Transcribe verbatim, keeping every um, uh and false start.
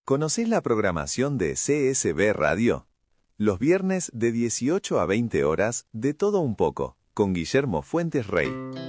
¿Conocés la programación de C S B Radio? Los viernes de dieciocho a veinte horas, de todo un poco, con Guillermo Fuentes Rey.